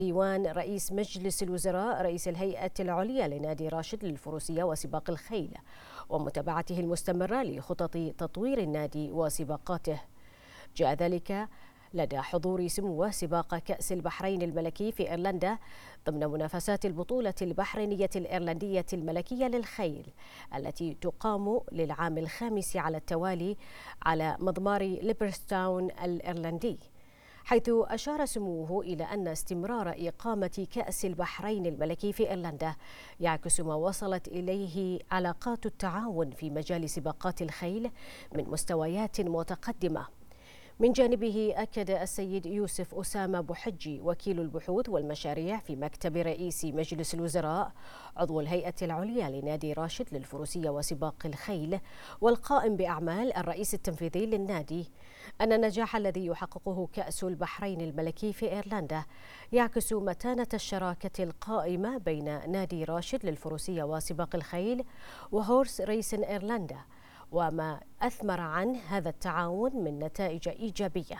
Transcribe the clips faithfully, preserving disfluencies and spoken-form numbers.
ديوان رئيس مجلس الوزراء رئيس الهيئة العليا لنادي راشد للفروسية وسباق الخيل ومتابعته المستمرة لخطط تطوير النادي وسباقاته. جاء ذلك لدى حضور سمو سباق كأس البحرين الملكي في إيرلندا ضمن منافسات البطولة البحرينية الإيرلندية الملكية للخيل التي تقام للعام الخامس على التوالي على مضمار ليبرستاون الإيرلندي، حيث أشار سموه إلى أن استمرار إقامة كأس البحرين الملكي في إيرلندا يعكس ما وصلت إليه علاقات التعاون في مجال سباقات الخيل من مستويات متقدمة. من جانبه أكد السيد يوسف أسامة بوحجي وكيل البحوث والمشاريع في مكتب رئيس مجلس الوزراء عضو الهيئة العليا لنادي راشد للفروسية وسباق الخيل والقائم بأعمال الرئيس التنفيذي للنادي أن النجاح الذي يحققه كأس البحرين الملكي في إيرلندا يعكس متانة الشراكة القائمة بين نادي راشد للفروسية وسباق الخيل وهورس ريسن إيرلندا، وما أثمر عنه هذا التعاون من نتائج إيجابية،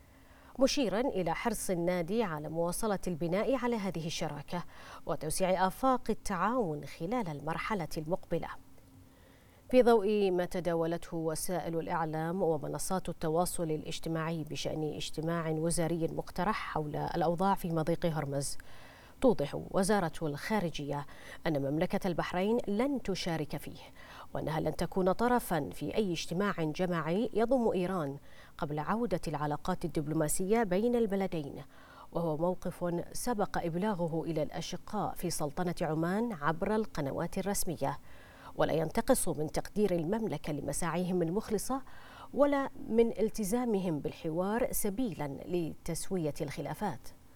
مشيرا إلى حرص النادي على مواصلة البناء على هذه الشراكة وتوسيع آفاق التعاون خلال المرحلة المقبلة. في ضوء ما تداولته وسائل الإعلام ومنصات التواصل الاجتماعي بشأن اجتماع وزاري مقترح حول الأوضاع في مضيق هرمز، توضح وزارة الخارجية أن مملكة البحرين لن تشارك فيه، وأنها لن تكون طرفا في أي اجتماع جماعي يضم إيران قبل عودة العلاقات الدبلوماسية بين البلدين، وهو موقف سبق إبلاغه إلى الأشقاء في سلطنة عمان عبر القنوات الرسمية، ولا ينتقص من تقدير المملكة لمساعيهم المخلصة ولا من التزامهم بالحوار سبيلا لتسوية الخلافات.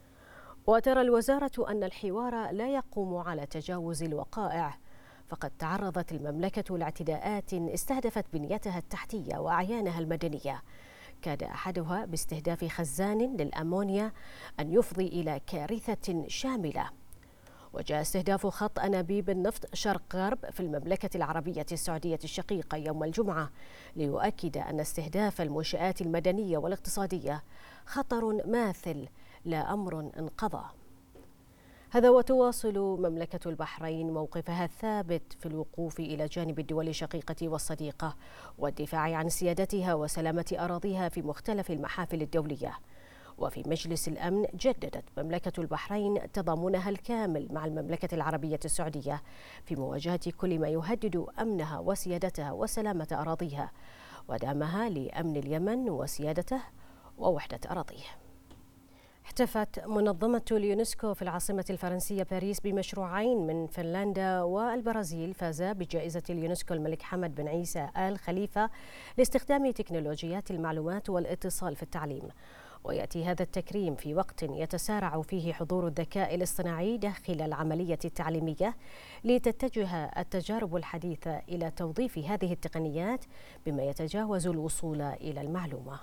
وترى الوزارة أن الحوار لا يقوم على تجاوز الوقائع، فقد تعرضت المملكة لاعتداءات استهدفت بنيتها التحتية وأعيانها المدنية، كاد أحدها باستهداف خزان للأمونيا أن يفضي إلى كارثة شاملة. وجاء استهداف خط أنابيب النفط شرق غرب في المملكة العربية السعودية الشقيقة يوم الجمعة ليؤكد أن استهداف المنشآت المدنية والاقتصادية خطر ماثل لا أمر انقضى. هذا وتواصل مملكة البحرين موقفها الثابت في الوقوف إلى جانب الدول الشقيقة والصديقة والدفاع عن سيادتها وسلامة أراضيها في مختلف المحافل الدولية. وفي مجلس الأمن جددت مملكة البحرين تضامنها الكامل مع المملكة العربية السعودية في مواجهة كل ما يهدد أمنها وسيادتها وسلامة أراضيها ودعمها لأمن اليمن وسيادته ووحدة أراضيه. احتفت منظمة اليونسكو في العاصمة الفرنسية باريس بمشروعين من فنلندا والبرازيل فازا بجائزة اليونسكو الملك حمد بن عيسى آل خليفة لاستخدام تكنولوجيات المعلومات والاتصال في التعليم. ويأتي هذا التكريم في وقت يتسارع فيه حضور الذكاء الاصطناعي داخل العملية التعليمية لتتجه التجارب الحديثة إلى توظيف هذه التقنيات بما يتجاوز الوصول إلى المعلومة.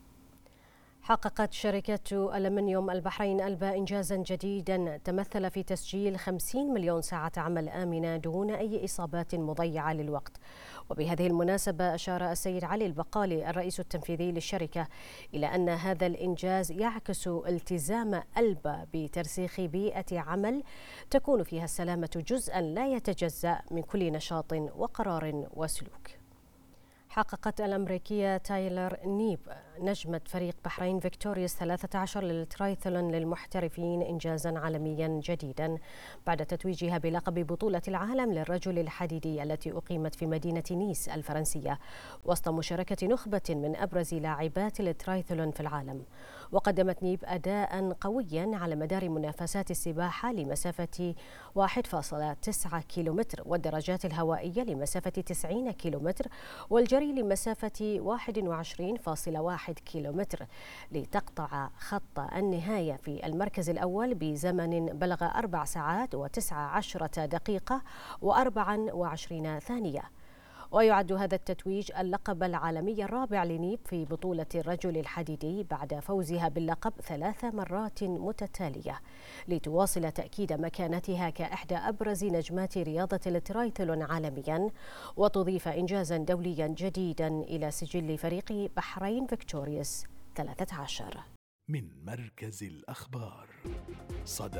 حققت شركة ألمنيوم البحرين ألبا إنجازا جديدا تمثل في تسجيل خمسين مليون ساعة عمل آمنة دون أي إصابات مضيعة للوقت. وبهذه المناسبة أشار السيد علي البقالي الرئيس التنفيذي للشركة إلى أن هذا الإنجاز يعكس التزام ألبا بترسيخ بيئة عمل تكون فيها السلامة جزءا لا يتجزأ من كل نشاط وقرار وسلوك. حققت الأمريكية تايلر نيب نجمة فريق بحرين فيكتوريوس ثلاثة عشر للترايثلون للمحترفين إنجازا عالميا جديدا بعد تتويجها بلقب بطولة العالم للرجل الحديدي التي أقيمت في مدينة نيس الفرنسية وسط مشاركة نخبة من أبرز لاعبات الترايثلون في العالم. وقدمت نيب أداء قويا على مدار منافسات السباحة لمسافة واحد فاصلة تسعة كيلومتر والدراجات الهوائية لمسافة تسعين كيلومتر والجري لمسافة واحد وعشرين فاصلة واحد كيلومتر لتقطع خط النهاية في المركز الأول بزمن بلغ أربع ساعات وتسع عشرة دقيقة وأربع وعشرين ثانية. ويعد هذا التتويج اللقب العالمي الرابع لنيب في بطولة الرجل الحديدي بعد فوزها باللقب ثلاث مرات متتالية لتواصل تأكيد مكانتها كإحدى أبرز نجمات رياضة الترايثلون عالميا وتضيف إنجازا دوليا جديدا إلى سجل فريق بحرين فيكتوريوس ثلاثة عشر. من مركز الأخبار. صدى